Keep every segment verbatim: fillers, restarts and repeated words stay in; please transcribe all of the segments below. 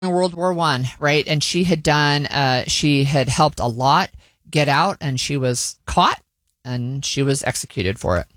World War One, right? And she had done, uh, she had helped a lot get out, and she was caught, and she was executed for it.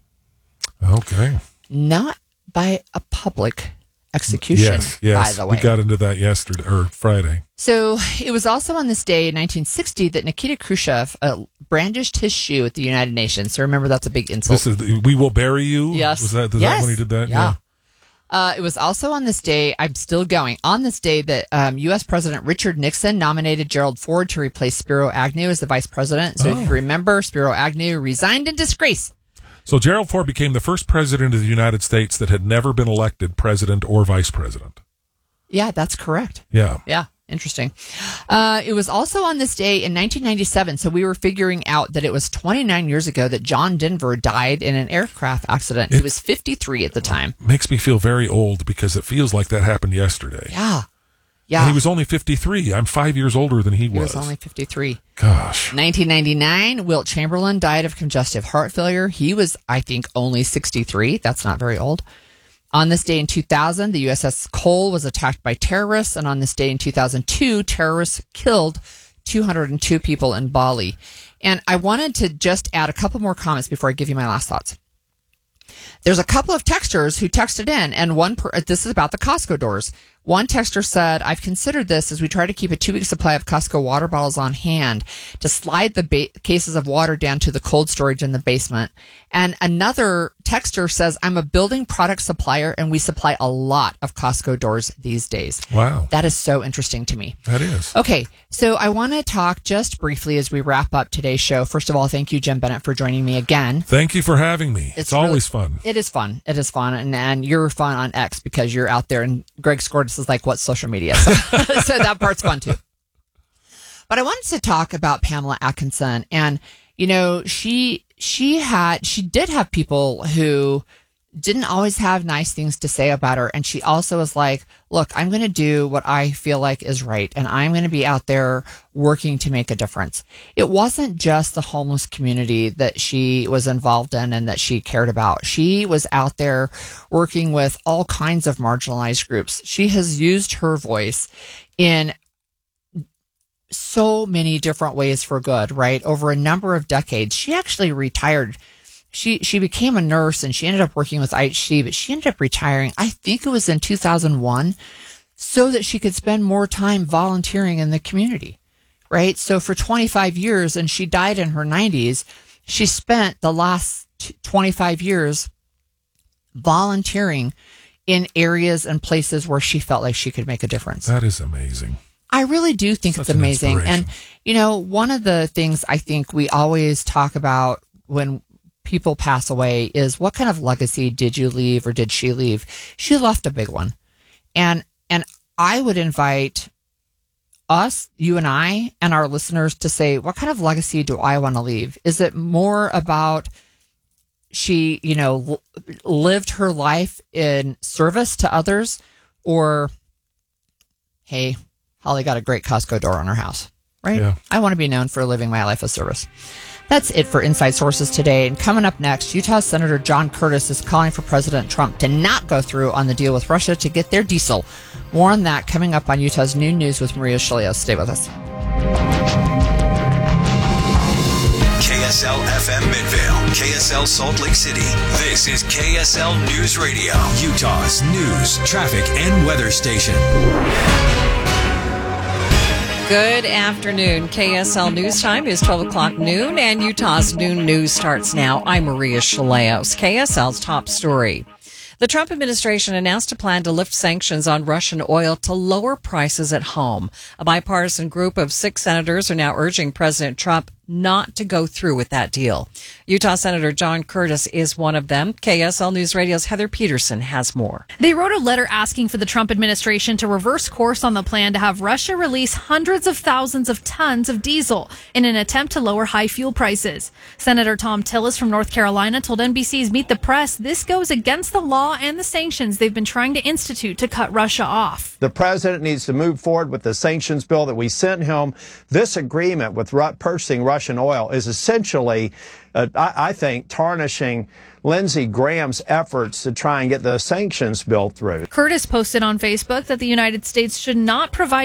Okay. Not by a public execution, yes, yes. by the way. We got into that yesterday, or Friday. So it was also on this day in nineteen sixty that Nikita Khrushchev uh, brandished his shoe at the United Nations. So remember, that's a big insult. This is the, we will bury you? Yes. Was that, was yes. that when he did that? Yeah. yeah. Uh, it was also on this day, I'm still going, on this day that um, U S. President Richard Nixon nominated Gerald Ford to replace Spiro Agnew as the vice president. So oh. if you remember, Spiro Agnew resigned in disgrace. So Gerald Ford became the first president of the United States that had never been elected president or vice president. Yeah, that's correct. Yeah. Yeah. Interesting. Uh, it was also on this day in nineteen ninety-seven. So we were figuring out that it was twenty-nine years ago that John Denver died in an aircraft accident. It, he was fifty-three at the time. Makes me feel very old because it feels like that happened yesterday. Yeah. Yeah. And he was only fifty-three. I'm five years older than he was. He was only fifty-three. Gosh. nineteen ninety-nine, Wilt Chamberlain died of congestive heart failure. He was, I think, only sixty-three. That's not very old. On this day in two thousand, the U S S Cole was attacked by terrorists. And on this day in two thousand two, terrorists killed two hundred two people in Bali. And I wanted to just add a couple more comments before I give you my last thoughts. There's a couple of texters who texted in, and one, per, this is about the Costco doors. One texter said, I've considered this as we try to keep a two-week supply of Costco water bottles on hand to slide the ba- cases of water down to the cold storage in the basement. And another texter says, I'm a building product supplier, and we supply a lot of Costco doors these days. Wow. That is so interesting to me. That is. Okay, so I want to talk just briefly as we wrap up today's show. First of all, thank you, Jim Bennett, for joining me again. Thank you for having me. It's, it's always really, fun. It is fun. It is fun. And, and you're fun on X because you're out there, and Greg Scortis is like, what's social media? So, so that part's fun too. But I wanted to talk about Pamela Atkinson. And, you know, she, she had, she did have people who didn't always have nice things to say about her. And she also was like, look, I'm going to do what I feel like is right. And I'm going to be out there working to make a difference. It wasn't just the homeless community that she was involved in and that she cared about. She was out there working with all kinds of marginalized groups. She has used her voice in so many different ways for good, right? Over a number of decades. She actually retired. She she became a nurse, and she ended up working with I H C, but she ended up retiring, I think it was in two thousand one, so that she could spend more time volunteering in the community, right? So for twenty-five years, and she died in her nineties, she spent the last twenty-five years volunteering in areas and places where she felt like she could make a difference. That is amazing. I really do think Such it's amazing. An and, you know, one of the things I think we always talk about when people pass away is what kind of legacy did you leave or did she leave? She left a big one. And, and I would invite us, you and I, and our listeners to say, what kind of legacy do I want to leave? Is it more about she, you know, lived her life in service to others, or, hey, Holly got a great Costco door on her house, right? Yeah. I want to be known for living my life of service. That's it for Inside Sources today. And coming up next, Utah Senator John Curtis is calling for President Trump to not go through on the deal with Russia to get their diesel. More on that coming up on Utah's Noon News with Maria Chaleos. Stay with us. K S L F M Midvale, K S L Salt Lake City. This is K S L News Radio, Utah's news, traffic, and weather station. Good afternoon. K S L News Time is twelve o'clock noon, and Utah's Noon News starts now. I'm Maria Chaleos. K S L's top story. The Trump administration announced a plan to lift sanctions on Russian oil to lower prices at home. A bipartisan group of six senators are now urging President Trump not to go through with that deal. Utah Senator John Curtis is one of them. K S L News Radio's Heather Peterson has more. They wrote a letter asking for the Trump administration to reverse course on the plan to have Russia release hundreds of thousands of tons of diesel in an attempt to lower high fuel prices. Senator Tom Tillis from North Carolina told N B C's Meet the Press this goes against the law and the sanctions they've been trying to institute to cut Russia off. The president needs to move forward with the sanctions bill that we sent him. This agreement with purchasing Russia Russian oil is essentially, uh, I, I think, tarnishing Lindsey Graham's efforts to try and get the sanctions bill through. Curtis posted on Facebook that the United States should not provide